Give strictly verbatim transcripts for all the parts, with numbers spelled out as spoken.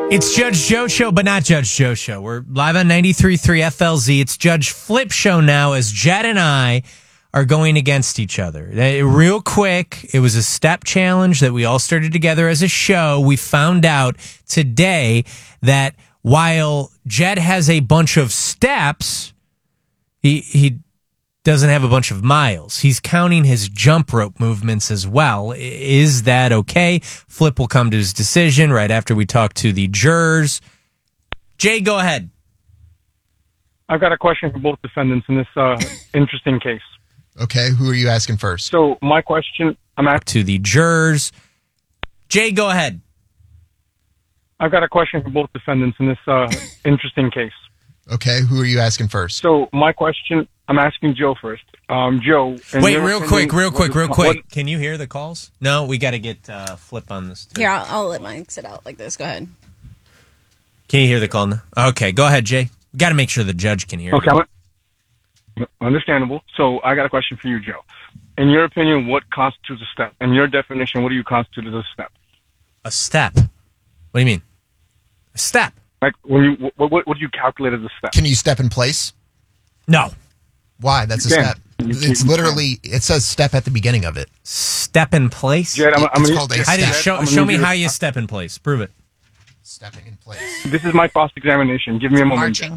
It's Judge Joe Show, but not Judge Joe Show. We're live on ninety-three point three F L Z. It's Judge Flip Show now as Jed and I are going against each other. Uh, Real quick, it was a step challenge that we all started together as a show. We found out today that while Jed has a bunch of steps, he he doesn't have a bunch of miles. He's counting his jump rope movements as well. I- Is that okay? Flip will come to his decision right after we talk to the jurors. Jay, go ahead. I've got a question for both defendants in this uh, interesting case. Okay, who are you asking first? So my question, I'm asking. To the jurors. Jay, go ahead. I've got a question for both defendants in this uh, interesting case. Okay, who are you asking first? So my question, I'm asking Joe first. Um, Joe. in Wait, your real opinion, quick, real what quick, is- real what- quick. Can you hear the calls? No, we got to get uh, Flip on this too. Here, I'll, I'll let mine sit out like this. Go ahead. Can you hear the call now? Okay, go ahead, Jay. We got to make sure the judge can hear. Okay, I'm- understandable. So I got a question for you, Joe. In your opinion, what constitutes a step? In your definition, what do you constitute as a step? A step. What do you mean? A step. Like when you, what, what, what do you calculate as a step? Can you step in place? No. Why? That's a You can. step. You can- It's you literally, it says step at the beginning of it. Step in place? Jed, I'm, I'm It's gonna- called a Jed, I didn't step. show, I'm gonna show need me you to- how you step in place. Prove it. Stepping in place. This is my cross-examination. Give me a moment. Jed. Marching.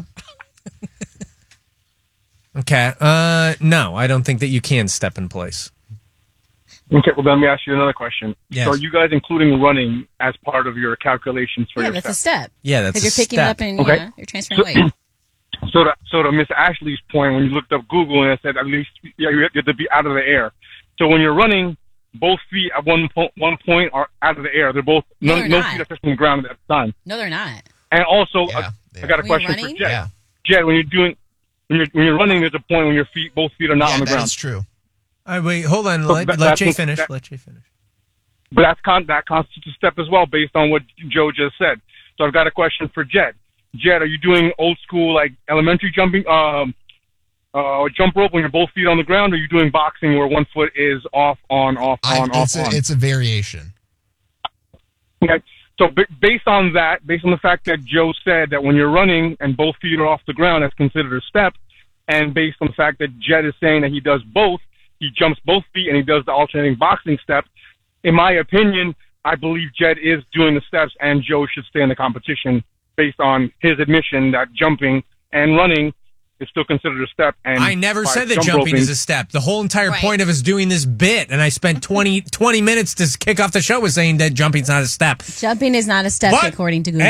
Okay. Uh, no, I don't think that you can step in place. Okay, well, let me ask you another question. Yes. So are you guys including running as part of your calculations for Yeah, your that's a step? step. Yeah, that's Because a you're picking step. it up and Okay. yeah, you're transferring weight. So to, so to Miss Ashley's point, when you looked up Google and it said at least yeah, you have to be out of the air. So when you're running, both feet at one, po- one point are out of the air. They're both, No, no, they're no not. feet are touching the ground at the time. No, they're not. And also, Yeah, uh, they I got a are. When you're question for running? Jed. Yeah. Jed, when you're doing, when you're, when you're running, there's a point when your feet, both feet are not Yeah, on the that ground. is true. All right, wait, hold on. So Let, that- let that's Jay what- finish. that- Let Jay finish. But that's con- that constitutes a step as well, based on what Joe just said. So I've got a question for Jed. Jed, are you doing old school like elementary jumping, um, uh, jump rope when you're both feet on the ground? Or are you doing boxing where one foot is off, on, off, I, on, off, it's, a, on? it's a variation. Okay. So b- based on that, based on the fact that Joe said that when you're running and both feet are off the ground, that's considered a step, and based on the fact that Jed is saying that he does both, he jumps both feet and he does the alternating boxing step. In my opinion, I believe Jed is doing the steps, and Joe should stay in the competition based on his admission that jumping and running is still considered a step. And I never by said that jump jumping roping- is a step. The whole entire Right. point of us doing this bit, and I spent twenty, twenty minutes to kick off the show was saying that jumping's not a step. Jumping is not a step What? according to Google.